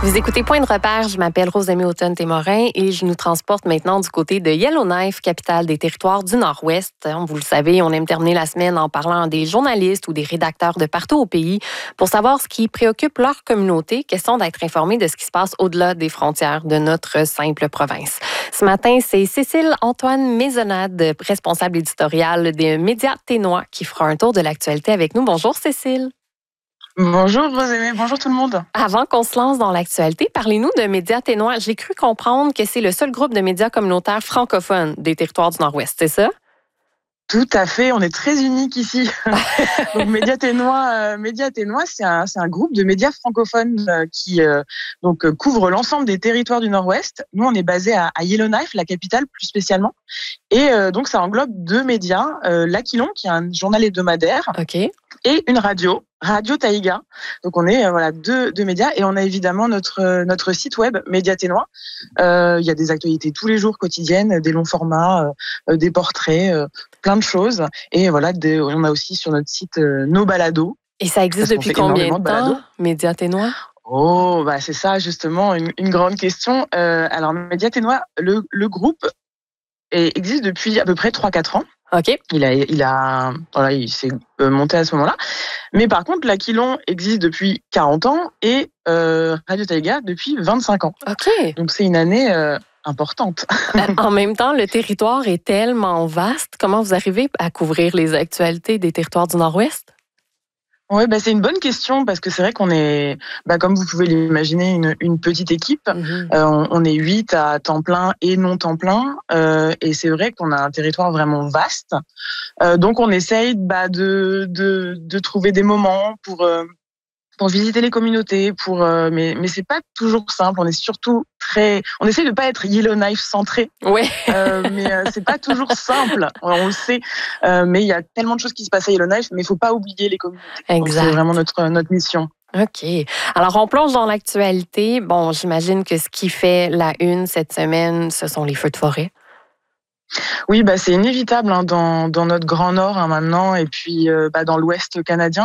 Vous écoutez Point de repère, je m'appelle Rosemée Automne-Témorin et je nous transporte maintenant du côté de Yellowknife, capitale des territoires du Nord-Ouest. Vous le savez, on aime terminer la semaine en parlant à des journalistes ou des rédacteurs de partout au pays pour savoir ce qui préoccupe leur communauté, question d'être informés de ce qui se passe au-delà des frontières de notre simple province. Ce matin, c'est Cécile-Antoine Maisonnade, responsable éditoriale des Médias Ténois, qui fera un tour de l'actualité avec nous. Bonjour Cécile. Bonjour Rosemée, bonjour tout le monde. Avant qu'on se lance dans l'actualité, parlez-nous de Médias Ténois. J'ai cru comprendre que c'est le seul groupe de médias communautaires francophones des territoires du Nord-Ouest, c'est ça? Tout à fait, on est très unique ici. Donc Médias Ténois, c'est un groupe de médias francophones qui couvre l'ensemble des territoires du Nord-Ouest. Nous, on est basé à Yellowknife, la capitale plus spécialement. Et donc ça englobe deux médias, l'Aquilon, qui est un journal hebdomadaire, OK. et une radio Taïga. Donc on est deux médias et on a évidemment notre site web Médias Ténois. Il y a des actualités tous les jours quotidiennes, des longs formats, des portraits, plein de choses. Et voilà, on a aussi sur notre site nos balados. Et ça existe depuis combien de temps, Médias Ténois? Oh, bah c'est ça justement une grande question. Alors Médias Ténois, le groupe existe depuis à peu près 3-4 ans. OK. Il s'est monté à ce moment-là. Mais par contre, l'Aquilon existe depuis 40 ans et Radio Taïga depuis 25 ans. OK. Donc c'est une année importante. En même temps, le territoire est tellement vaste. Comment vous arrivez à couvrir les actualités des territoires du Nord-Ouest? Oui, c'est une bonne question parce que c'est vrai qu'on est, comme vous pouvez l'imaginer, une petite équipe. Mm-hmm. On est 8 à temps plein et non temps plein. Et c'est vrai qu'on a un territoire vraiment vaste. Donc on essaye de trouver des moments pour visiter les communautés, mais c'est pas toujours simple. On est surtout on essaie de pas être Yellowknife centré. Ouais. Mais c'est pas toujours simple. On le sait. Mais il y a tellement de choses qui se passent à Yellowknife, mais il faut pas oublier les communautés. Exact. Donc, c'est vraiment notre mission. OK. Alors, on plonge dans l'actualité. Bon, j'imagine que ce qui fait la une cette semaine, ce sont les feux de forêt. Oui, c'est inévitable dans notre Grand Nord maintenant, et puis dans l'Ouest canadien.